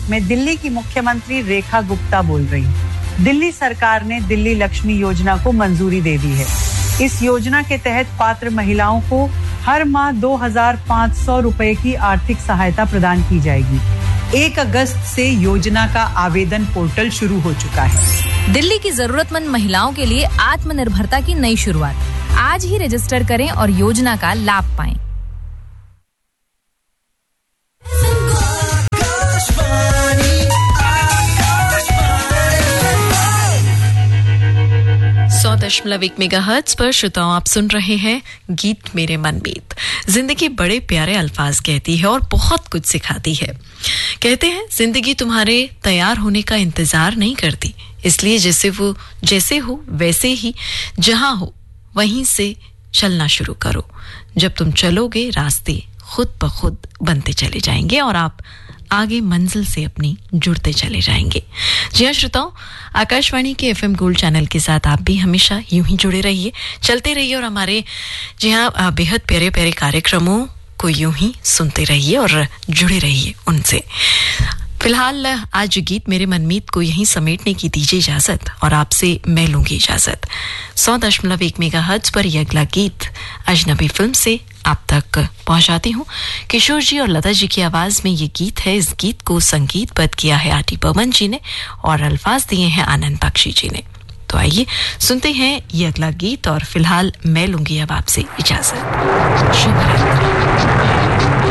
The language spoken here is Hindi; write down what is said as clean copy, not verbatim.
मैं दिल्ली की मुख्यमंत्री रेखा गुप्ता बोल रही हूँ। दिल्ली सरकार ने दिल्ली लक्ष्मी योजना को मंजूरी दे दी है। इस योजना के तहत पात्र महिलाओं को हर माह 2,500 रुपए की आर्थिक सहायता प्रदान की जाएगी। 1 अगस्त से योजना का आवेदन पोर्टल शुरू हो चुका है। दिल्ली की जरूरतमंद महिलाओं के लिए आत्मनिर्भरता की नई शुरुआत। आज ही रजिस्टर करें और योजना का लाभ पाएं। 100.1 मेगाहर्ट्ज पर श्रोताओं आप सुन रहे हैं गीत मेरे मनमीत। जिंदगी बड़े प्यारे अल्फाज कहती है और बहुत कुछ सिखाती है। कहते हैं जिंदगी तुम्हारे तैयार होने का इंतजार नहीं करती, इसलिए जैसे हो वैसे ही, जहां हो वहीं से चलना शुरू करो। जब तुम चलोगे रास्ते खुद ब खुद बनते चले जाएंगे और आप आगे मंजिल से अपनी जुड़ते चले जाएंगे। जी हाँ श्रोताओं, आकाशवाणी के FM गोल्ड चैनल के साथ आप भी हमेशा यूं ही जुड़े रहिए, चलते रहिए और हमारे जी हाँ बेहद प्यारे प्यारे कार्यक्रमों को यूं ही सुनते रहिए और जुड़े रहिए उनसे। फिलहाल आज गीत मेरे मनमीत को यहीं समेटने की दीजिए इजाजत और आपसे मैं लूंगी इजाजत। 100.1 मेगाहर्ट्ज पर यह अगला गीत अजनबी फिल्म से आप तक पहुंचाती हूँ। किशोर जी और लता जी की आवाज में ये गीत है। इस गीत को संगीतबद्ध किया है आर.डी. बर्मन जी ने और अल्फाज दिए हैं आनंद बख्शी जी ने। तो आइए सुनते हैं ये अगला गीत और फिलहाल मैं लूंगी अब आपसे इजाजत। शुभ रात्रि।